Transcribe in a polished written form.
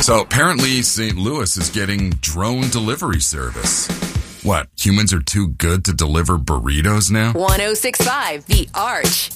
So apparently St. Louis is getting drone delivery service. What, humans are too good to deliver burritos now? 106.5 The Arch.